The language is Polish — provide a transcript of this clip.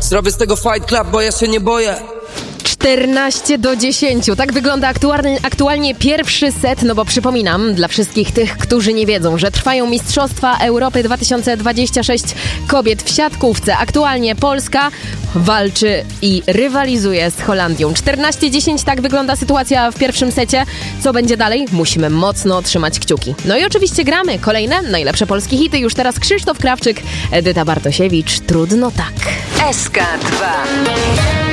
Zrobię z tego Fight Club, bo ja się nie boję. 14-10. Tak wygląda aktualnie pierwszy set, no bo przypominam dla wszystkich tych, którzy nie wiedzą, że trwają Mistrzostwa Europy 2026 kobiet w siatkówce. Aktualnie Polska walczy i rywalizuje z Holandią. 14-10, tak wygląda sytuacja w pierwszym secie. Co będzie dalej? Musimy mocno trzymać kciuki. No i oczywiście gramy kolejne najlepsze polskie hity. Już teraz Krzysztof Krawczyk, Edyta Bartosiewicz. Trudno tak. SK2